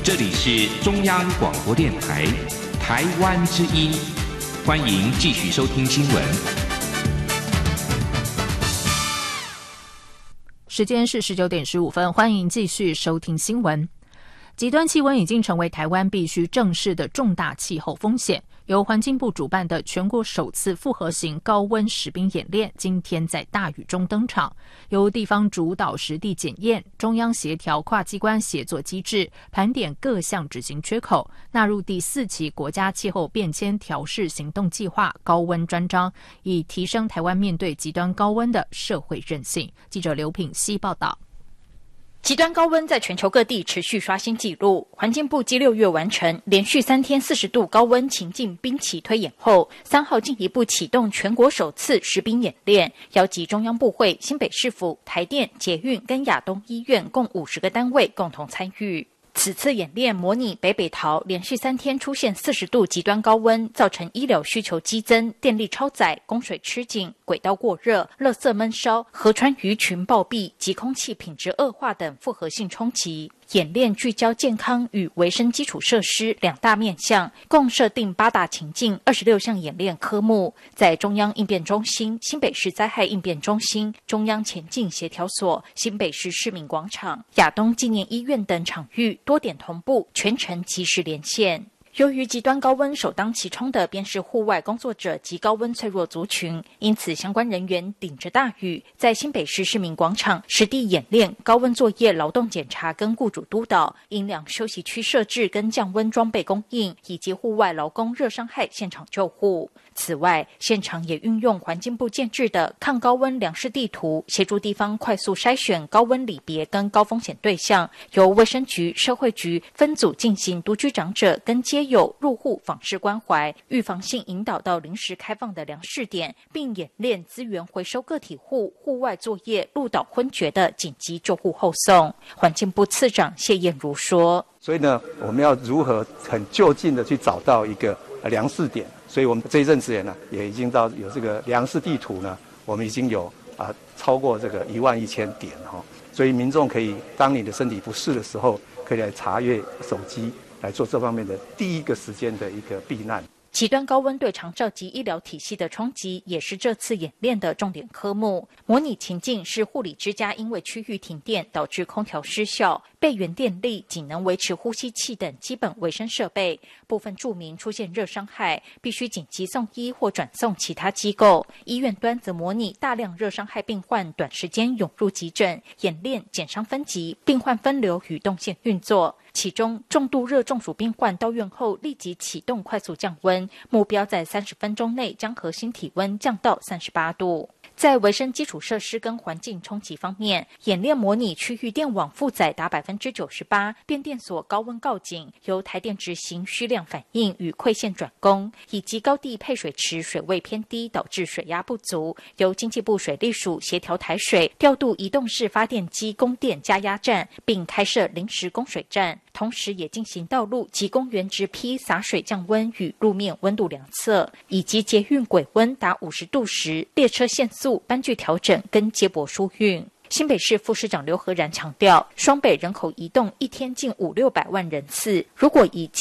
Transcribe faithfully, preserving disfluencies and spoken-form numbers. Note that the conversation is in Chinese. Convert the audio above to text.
这里是中央广播电台台湾之音，欢迎继续收听新闻。 时间是十九点十五分，欢迎继续收听新闻。极端气温已经成为台湾必须正视的重大气候风险。由环境部主办的全国首次复合型高温实兵演练，今天在大雨中登场。由地方主导实地检验，中央协调跨机关协作机制，盘点各项执行缺口，纳入第四期国家气候变迁调适行动计划高温专章，以提升台湾面对极端高温的社会韧性。记者刘品希报道。 极端高温在全球各地持续刷新纪录，环境部继六月完成连续三天四十度高温情境兵棋推演后，三号进一步启动全国首次实兵演练，邀集中央部会、新北市府、台电、捷运跟亚东医院共五十个单位共同参与。此次演练模拟北北桃连续三天出现四十度极端高温，造成医疗需求激增、电力超载、供水吃紧、轨道过热、垃圾闷烧、河川鱼群暴毙及空气品质恶化等复合性冲击。演练聚焦健康与维生基础设施两大面向，共设定八大情境、二十六项演练科目，在中央应变中心、新北市灾害应变中心、中央前进协调所、新北市市民广场、亚东纪念医院等场域多点同步，全程即时连线。由于极端高温首当其冲的便是户外工作者及高温脆弱族群，因此相关人员顶着大雨，在新北市市民广场实地演练高温作业劳动检查跟雇主督导、阴凉休息区设置跟降温装备供应，以及户外劳工热伤害现场救护。此外，现场也运用环境部建制的抗高温粮食地图，协助地方快速筛选高温里别跟高风险对象，由卫生局、社会局分组进行独居长者跟街友入户访视关怀，预防性引导到临时开放的粮食点，并演练资源回收个体户户外作业路倒昏厥的紧急救护后送。环境部次长谢燕如说： 所以呢，我们要如何很就近的去找到一个粮食点，所以我们这一阵子呢，也已经到有这个粮食地图呢，我们已经有啊超过这个一万一千点哈，所以民众可以当你的身体不适的时候，可以来查阅手机来做这方面的第一个时间的一个避难。 极端高温对长照及医疗体系的冲击也是这次演练的重点科目。模拟情境是护理之家因为区域停电导致空调失效，备援电力仅能维持呼吸器等基本卫生设备，部分住民出现热伤害，必须紧急送医或转送其他机构。医院端则模拟大量热伤害病患短时间涌入急诊，演练减伤分级、病患分流与动线运作。其中重度热中暑病患到院后立即启动快速降温，目标在三十分钟内将核心体温降到三十八度。在维生基础设施跟环境冲击方面，演练模拟区域电网负载达 百分之九十八， 变电所高温告警，由台电执行需量反应与馈线转供，以及高地配水池水位偏低导致水压不足，由经济部水利署协调台水调度移动式发电机供电加压站，并开设临时供水站，同时也进行道路及公园直批洒水降温与路面温度量测，以及捷运轨温达五十度时列车限速班距调整跟接驳疏运。新北市副市长刘和然强调，双北人口移动一天近五六百万人次，如果以